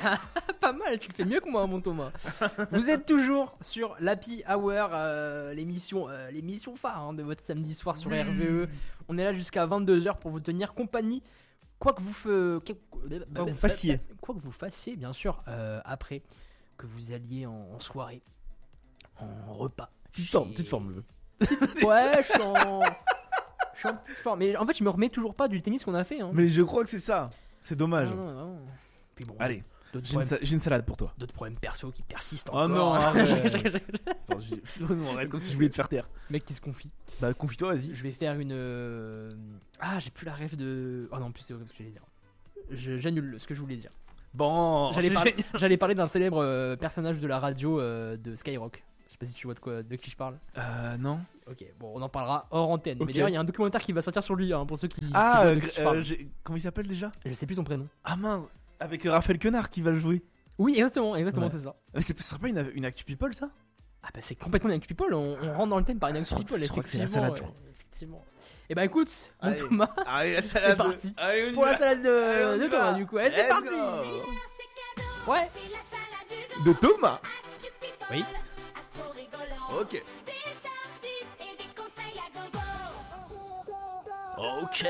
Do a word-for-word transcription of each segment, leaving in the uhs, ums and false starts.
Pas mal, tu le fais mieux que moi, mon Thomas. Vous êtes toujours sur l'Happy Hour, euh, l'émission, euh, l'émission phare hein, de votre samedi soir sur R V E. On est là jusqu'à vingt-deux heures pour vous tenir compagnie. Quoi que vous, fe... quoi que vous fassiez. Quoi que vous fassiez, bien sûr, euh, après que vous alliez en, en soirée, en repas. Petite forme, petite forme. Ouais, je suis en... je suis en petite forme. Mais en fait, je me remets toujours pas du tennis qu'on a fait. Hein. Mais je crois que c'est ça. C'est dommage. Non, non, non. Puis bon, allez, d'autres j'ai une, problèmes, sa- j'ai une salade pour toi. d'autres problèmes perso qui persistent Oh encore. non, arrête. Attends, Attends, j'ai- oh non, arrête comme si je voulais te faire taire. Mec qui se confie. Bah, confie-toi, vas-y. Je vais faire une. euh, Ah, j'ai plus la rêve de. Oh non, en plus, c'est ce que j'allais dire. Je, j'annule ce que je voulais dire. Bon, J'allais, c'est parler, génial. j'allais parler d'un célèbre euh, personnage de la radio euh, de Skyrock. Je sais pas si tu vois de, quoi, de qui je parle. Euh, non. Ok, bon, on en parlera hors antenne. Ok. Mais d'ailleurs, il y a un documentaire qui va sortir sur lui, hein, pour ceux qui. qui Ah, voient euh, de qui je euh, parle. j'ai- comment il s'appelle déjà? Je sais plus son prénom. Ah mince, avec Raphaël Quenard qui va le jouer. Oui, exactement, exactement, Ouais. c'est ça. Mais c'est, ce serait pas une, une actu people ça? Ah bah c'est complètement une Actu People, on, on rentre dans le thème par une Actu Je crois People, que- je crois que c'est la effectivement. salade, ouais, toi. effectivement. Et bah écoute, mon Allez. Thomas, Allez, la salade c'est parti. Allez, on y pour la va. salade de, Allez, on y de Thomas va. du coup. Allez, c'est Let's parti. go. Ouais. De Thomas. Oui. Ok. Ok.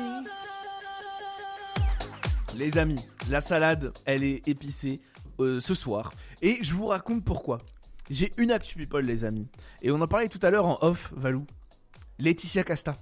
Les amis, la salade, elle est épicée euh, ce soir. Et je vous raconte pourquoi. J'ai une actu people, les amis. Et on en parlait tout à l'heure en off, Valou. Laetitia Casta,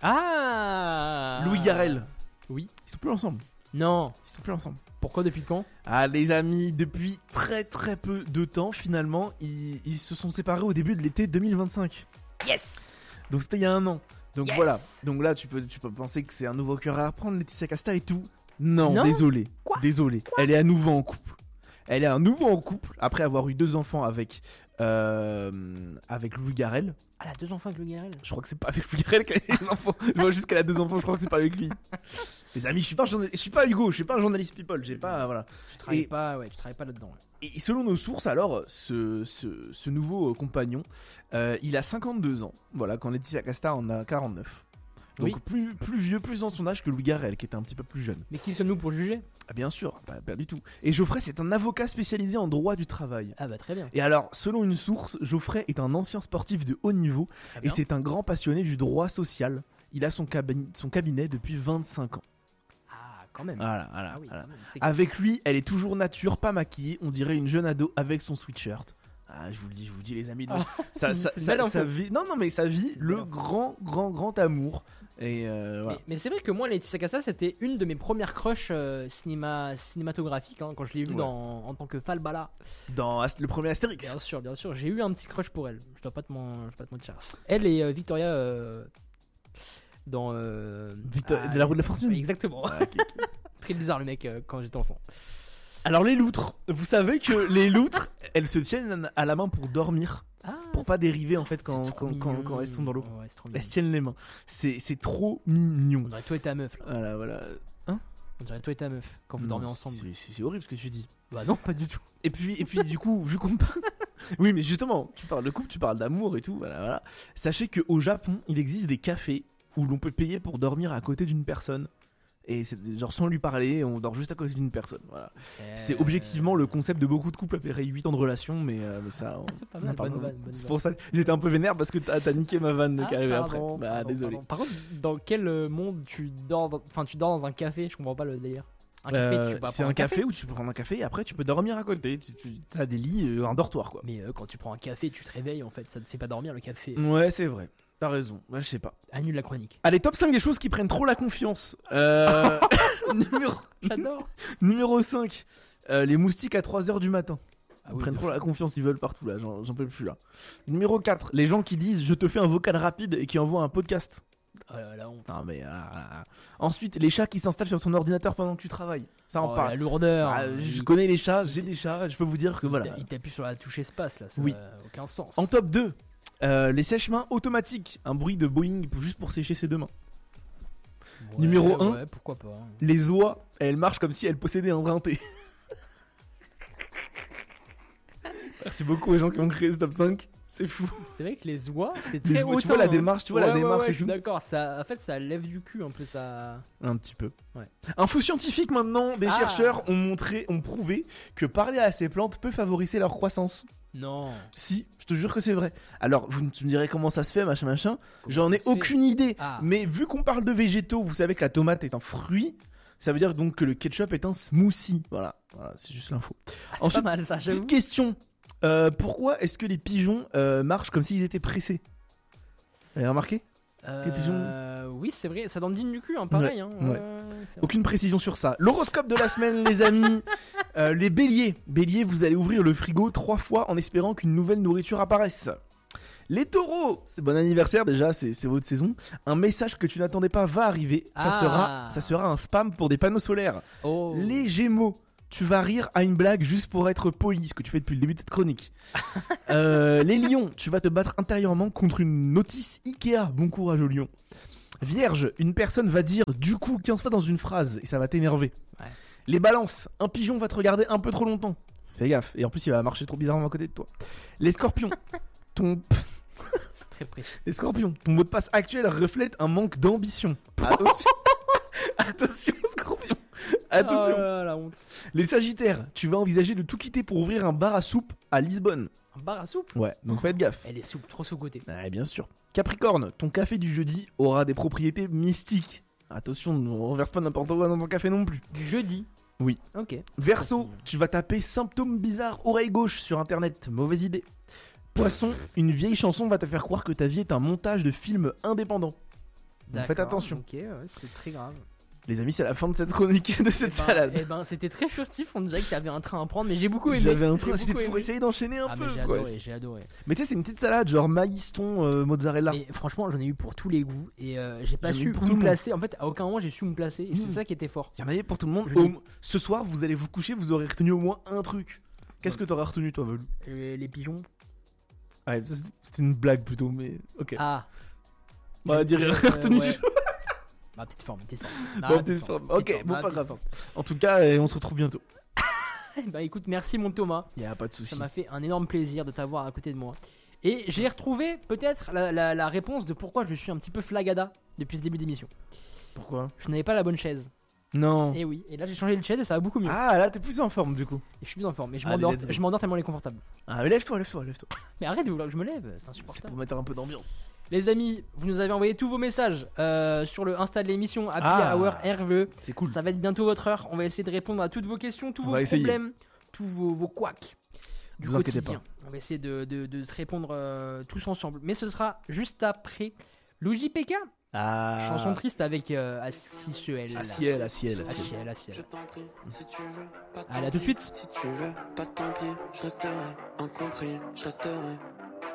Ah. Louis Garrel. Oui. Ils sont plus ensemble. Non. Ils sont plus ensemble. Pourquoi depuis quand? Ah, les amis, depuis très très peu de temps, finalement, ils, ils se sont séparés au début de l'été deux mille vingt-cinq. Yes. Donc c'était il y a un an. Donc Yes. voilà. Donc là, tu peux, tu peux penser que c'est un nouveau cœur à reprendre, Laetitia Casta et tout. Non, Non. désolé. Quoi Désolé. Elle est à nouveau en couple. Elle est à nouveau en couple après avoir eu deux enfants avec euh, avec Louis Garrel. Ah, elle a deux enfants avec Louis Garrel. Je crois que c'est pas avec Louis Garrel qu'elle a les enfants. Je vois juste qu'elle a deux enfants. Je crois que c'est pas avec lui. Les amis, je suis pas un journaliste, je suis pas Hugo, je suis pas un journaliste people. J'ai pas voilà. Tu travailles Et- pas, ouais, tu travailles pas là-dedans. Et selon nos sources, alors, ce, ce, ce nouveau euh, compagnon, euh, il a cinquante-deux ans. Voilà, quand Laetitia Casta en a quarante-neuf. Donc Oui. plus, plus vieux, plus dans son âge que Louis Garrel, qui était un petit peu plus jeune. Mais qui sommes-nous pour juger? Ah, bien sûr, pas, pas du tout. Et Geoffrey, c'est un avocat spécialisé en droit du travail. Ah bah très bien. Et alors, selon une source, Geoffrey est un ancien sportif de haut niveau Très et bien. c'est un grand passionné du droit social. Il a son, cabinet, son cabinet depuis vingt-cinq ans. Ah quand même. Voilà, voilà. Ah oui, voilà. quand même. C'est Avec lui, elle est toujours nature, pas maquillée. On dirait une jeune ado avec son sweatshirt. Ah, je vous le dis, je vous le dis, les amis. Donc, ça, ça, C'est une ça, belle ça info. vit. Non, non, mais ça vit le Belle info. grand, grand, grand amour. Et euh, voilà. Mais, mais c'est vrai que moi, Laetitia Casta, c'était une de mes premières crushs euh, cinéma, cinématographiques hein, quand je l'ai vue Ouais. dans- en tant que Falbala. Dans Ast- le premier Astérix. Bien sûr, bien sûr, j'ai eu un petit crush pour elle. Je dois pas te, men- je dois pas te mentir. Elle et euh, Victoria euh, dans euh, Victor- ah, de la roue de la fortune. Exactement. Ah, ok, ok. Très bizarre le mec euh, quand j'étais enfant. Alors, les loutres. Vous savez que les loutres, elles se tiennent à la main pour dormir. Ah, Pour pas dériver, en fait, quand, c'est trop quand, quand, mignon. quand elles sont dans l'eau. Ouais, c'est trop mignon. Elles se tiennent les mains. C'est, c'est trop mignon. On dirait toi et ta meuf là. Voilà, voilà. On dirait toi et ta meuf quand vous Non, dormez ensemble. C'est, c'est- c'est horrible ce que tu dis. Bah non, pas du tout. Et puis, et puis du coup, vu qu'on parle... Oui, mais justement, tu parles de couple, tu parles d'amour et tout, voilà, voilà. Sachez qu'au Japon, il existe des cafés où l'on peut payer pour dormir à côté d'une personne. Et c'est genre sans lui parler, on dort juste à côté d'une personne, voilà. C'est objectivement le concept de beaucoup de couples après huit ans de relation, mais, euh, mais ça... on- Pas on en mal, parle bonne pas. vanne, bonne C'est vanne. pour ça que j'étais un peu vénère parce que t'as, t'as niqué ma vanne Ah, qui arrivait pardon, après. Bah, pardon, désolé. pardon. Par contre, dans quel euh, monde tu dors dans... Enfin, tu dors dans un café? Je comprends pas le délire. Un café, Euh, tu peux pas c'est prendre un café, où tu peux prendre un café et après tu peux dormir à côté. Tu, tu as des lits, euh, un dortoir quoi. Mais euh, quand tu prends un café, tu te réveilles en fait. Ça te fait pas dormir le café. Ouais, c'est vrai. T'as raison. Ouais, je sais pas. Annule la chronique. Allez, top cinq des choses qui prennent trop la confiance. Euh... numéro... J'adore. numéro cinq. Euh, les moustiques à trois heures du matin. Ah Ils oui, prennent de trop fou. la confiance, ils veulent partout là. J'en, j'en peux plus là. Numéro quatre. Les gens qui disent je te fais un vocal rapide et qui envoient un podcast. Ah, la honte. Non, mais, ah, ah, ah. Ensuite, les chats qui s'installent sur ton ordinateur pendant que tu travailles. Ça en Oh, parle. la lourdeur. Ah, je Il- connais les chats, j'ai des chats, je peux vous dire que voilà. Il t'appuie sur la touche espace là. Ça Oui. n'a aucun sens. En top deux, euh, les sèche-mains automatiques. Un bruit de Boeing pour- juste pour sécher ses deux mains. Ouais, numéro un. Ouais, pourquoi pas. hein. Les oies, elles marchent comme si elles possédaient un rinté. Merci beaucoup aux gens qui ont créé ce top cinq. C'est fou. C'est vrai que les oies, c'est Mais très je vois- tu hautain, vois la hein. démarche, tu vois Ouais, la ouais, démarche ouais, et je suis tout. d'accord, ça, en fait, ça lève du cul un peu ça. Un petit peu. Ouais. Info scientifique maintenant, des Ah. chercheurs ont montré, ont prouvé que parler à ces plantes peut favoriser leur croissance. Non. Si, je te jure que c'est vrai. Alors, vous tu me direz comment ça se fait, machin, machin. Comment J'en ça ai se fait aucune idée. Ah. Mais vu qu'on parle de végétaux, vous savez que la tomate est un fruit. Ça veut dire donc que le ketchup est un smoothie. Voilà, voilà c'est juste l'info. Ah, c'est Ensuite, pas mal ça, j'avoue. Petite question. Euh, pourquoi est-ce que les pigeons euh, marchent comme s'ils étaient pressés? Vous avez remarqué? les pigeons Euh, oui, c'est vrai, ça donne digne du cul, hein, pareil. Ouais, hein, ouais. euh, c'est vrai. Aucune précision sur ça. L'horoscope de la semaine, les amis. Euh, les béliers. Béliers, vous allez ouvrir le frigo trois fois en espérant qu'une nouvelle nourriture apparaisse. Les taureaux, c'est bon anniversaire déjà, c'est, c'est votre saison. Un message que tu n'attendais pas va arriver. Ça, Ah. sera, ça sera un spam pour des panneaux solaires. Oh. Les gémeaux, tu vas rire à une blague juste pour être poli, ce que tu fais depuis le début de cette chronique. Euh, les lions, tu vas te battre intérieurement contre une notice Ikea. Bon courage aux lions. Vierge, une personne va dire du coup quinze fois dans une phrase et ça va t'énerver. Ouais. Les balances, un pigeon va te regarder un peu trop longtemps. Fais gaffe, et en plus il va marcher trop bizarrement à côté de toi. Les scorpions, ton... C'est très précis. Les scorpions, ton mot de passe actuel reflète un manque d'ambition. Attention, attention scorpion, attention. Oh là là, la honte. Les sagittaires, tu vas envisager de tout quitter pour ouvrir un bar à soupe à Lisbonne. Un bar à soupe. Ouais, donc faites gaffe. Elle est soupe, trop sous-côté. Ouais, bien sûr. Capricorne, ton café du jeudi aura des propriétés mystiques. Attention, ne renverse pas n'importe quoi dans ton café non plus. Du jeudi. Oui. Ok. Verseau, Continue. tu vas taper symptômes bizarres oreille gauche sur internet. Mauvaise idée. Poisson, une vieille chanson va te faire croire que ta vie est un montage de film indépendant. Donc faites D'accord, attention. Ok, ouais, c'est très grave. Les amis, c'est la fin de cette chronique, de cette Eh ben- salade. Eh ben, c'était très furtif. On dirait que t'avais un train à prendre, mais j'ai beaucoup aimé. J'avais un J'ai truc, beaucoup c'était pour aimé. essayer d'enchaîner un Ah, peu. mais j'ai quoi. adoré, j'ai adoré. Mais tu sais, c'est une petite salade, genre maïs, thon, euh, mozzarella. Et franchement, j'en ai eu pour tous les goûts et euh, j'ai pas J'en ai eu su pour où tout me le monde. placer. En fait, à aucun moment j'ai su où me placer et c'est Mmh. ça qui était fort. Il y en avait pour tout le monde. Je l'ai- Au- Ce soir, vous allez vous coucher, vous aurez retenu au moins un truc. Qu'est-ce que t'aurais retenu, toi, Velou? Les, les pigeons. Ah, ouais, ça, c'était- c'était une blague plutôt, mais ok. Ah. On va J'ai- dire j'ai- retenu. ouais. Bah, petite forme, petite forme. Non, Bon, petite petite forme, forme. petite Ok, forme, bon, ah, pas petite grave. forme. En tout cas, euh, on se retrouve bientôt. Bah écoute, merci mon Thomas. Y a pas de souci. Ça m'a fait un énorme plaisir de t'avoir à côté de moi. Et j'ai retrouvé peut-être la, la- la réponse de pourquoi je suis un petit peu flagada depuis ce début d'émission. Pourquoi? Je n'avais pas la bonne chaise. Non. Et oui, et là j'ai changé de chaise et ça va beaucoup mieux. Ah, là, t'es plus en forme du coup. Et je suis plus en forme. Et je Allez, m'endors, let's go. je m'endors tellement elle est confortable. Ah, mais lève-toi, lève-toi, lève-toi. Mais arrête de vouloir que je me lève, c'est C'est insupportable. pour mettre un peu d'ambiance. Les amis, vous nous avez envoyé tous vos messages euh, sur le Insta de l'émission Happy Ah. Hour R V E. C'est cool. Ça va être bientôt votre heure. On va essayer de répondre à toutes vos questions, tous On vos va essayer. problèmes, tous vos, vos couacs du Vous inquiétez quotidien. On va essayer de, de- de se répondre euh, tous ensemble. Mais ce sera juste après Luigi P K. Ah. Chanson triste avec euh, Assiel. À ciel, à ciel, à ciel. Assiel, Assiel. Je t'en prie, si tu veux, pas Allez, à tant tout de pis. suite. Si tu veux, pas tant pis, je resterai incompris, je resterai